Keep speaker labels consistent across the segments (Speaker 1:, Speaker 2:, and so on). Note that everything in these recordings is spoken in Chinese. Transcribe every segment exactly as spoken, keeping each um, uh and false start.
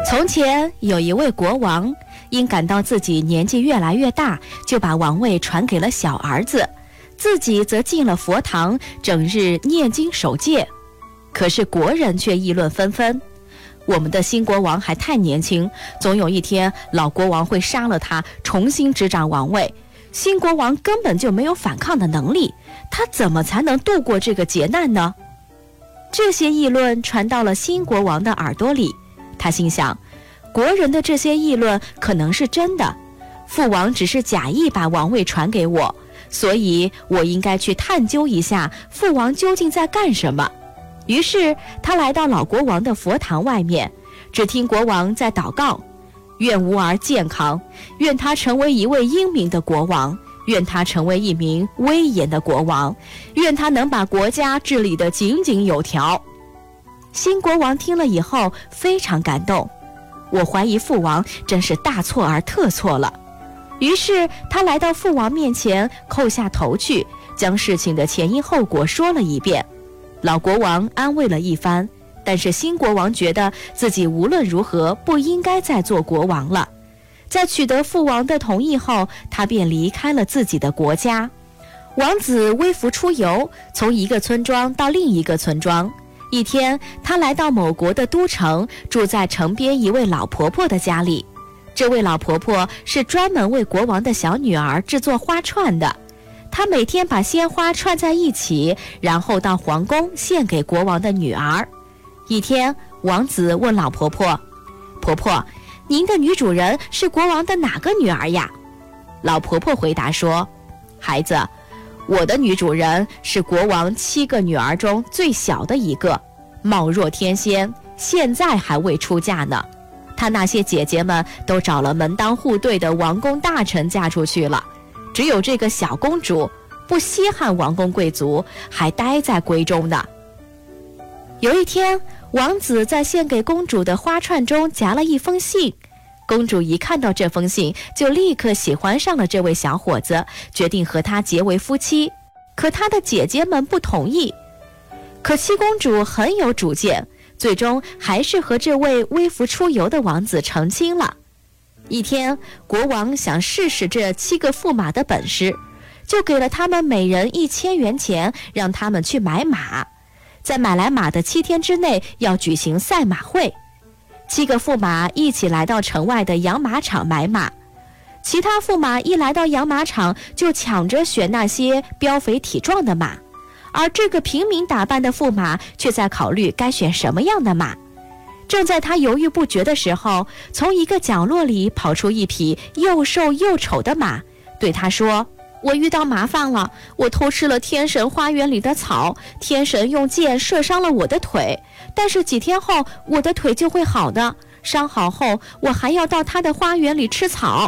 Speaker 1: 从前有一位国王，因感到自己年纪越来越大，就把王位传给了小儿子，自己则进了佛堂，整日念经守戒。可是国人却议论纷纷，我们的新国王还太年轻，总有一天老国王会杀了他，重新执掌王位。新国王根本就没有反抗的能力，他怎么才能度过这个劫难呢？这些议论传到了新国王的耳朵里，他心想，国人的这些议论可能是真的，父王只是假意把王位传给我，所以我应该去探究一下父王究竟在干什么。于是他来到老国王的佛堂外面，只听国王在祷告，愿吾儿健康，愿他成为一位英明的国王，愿他成为一名威严的国王，愿他能把国家治理得井井有条。新国王听了以后非常感动，我怀疑父王真是大错而特错了。于是他来到父王面前，叩下头去，将事情的前因后果说了一遍。老国王安慰了一番，但是新国王觉得自己无论如何不应该再做国王了。在取得父王的同意后，他便离开了自己的国家。王子微服出游，从一个村庄到另一个村庄。一天，他来到某国的都城，住在城边一位老婆婆的家里。这位老婆婆是专门为国王的小女儿制作花串的，她每天把鲜花串在一起，然后到皇宫献给国王的女儿。一天，王子问老婆婆，婆婆，您的女主人是国王的哪个女儿呀？老婆婆回答说，孩子，我的女主人是国王七个女儿中最小的一个，貌若天仙，现在还未出嫁呢。她那些姐姐们都找了门当户对的王公大臣嫁出去了，只有这个小公主不稀罕王公贵族，还待在闺中呢。有一天，王子在献给公主的花串中夹了一封信，公主一看到这封信，就立刻喜欢上了这位小伙子，决定和他结为夫妻。可她的姐姐们不同意。可七公主很有主见，最终还是和这位微服出游的王子成亲了。一天，国王想试试这七个驸马的本事，就给了他们每人一千元钱，让他们去买马。在买来马的七天之内，要举行赛马会。七个驸马一起来到城外的养马场买马，其他驸马一来到养马场，就抢着选那些膘肥体壮的马，而这个平民打扮的驸马却在考虑该选什么样的马。正在他犹豫不决的时候，从一个角落里跑出一匹又瘦又丑的马，对他说，我遇到麻烦了，我偷吃了天神花园里的草，天神用箭射伤了我的腿，但是几天后我的腿就会好的，伤好后我还要到他的花园里吃草。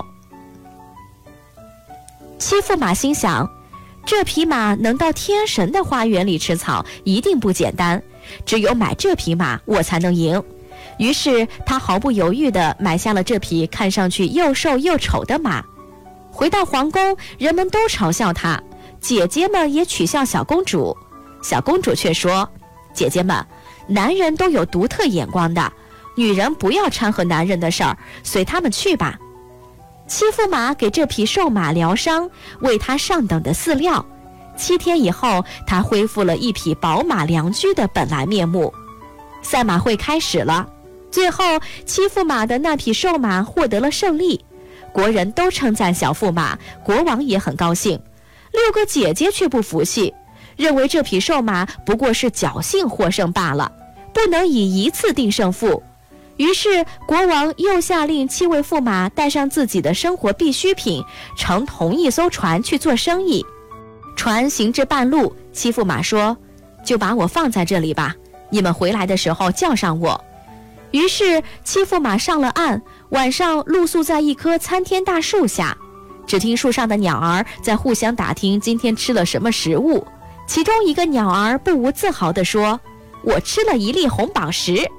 Speaker 1: 七驸马心想，这匹马能到天神的花园里吃草一定不简单，只有买这匹马我才能赢。于是他毫不犹豫地买下了这匹看上去又瘦又丑的马。回到皇宫，人们都嘲笑他，姐姐们也取笑小公主。小公主却说，姐姐们，男人都有独特眼光的，女人不要掺和男人的事儿，随他们去吧。七驸马给这匹瘦马疗伤，喂它上等的饲料。七天以后，它恢复了一匹宝马良驹的本来面目。赛马会开始了，最后七驸马的那匹瘦马获得了胜利。国人都称赞小驸马，国王也很高兴。六个姐姐却不服气，认为这匹瘦马不过是侥幸获胜罢了，不能以一次定胜负。于是国王又下令七位驸马带上自己的生活必需品，乘同一艘船去做生意。船行至半路，七驸马说，就把我放在这里吧，你们回来的时候叫上我。于是七驸马上了岸，晚上露宿在一棵参天大树下，只听树上的鸟儿在互相打听今天吃了什么食物。其中一个鸟儿不无自豪地说，我吃了一粒红宝石。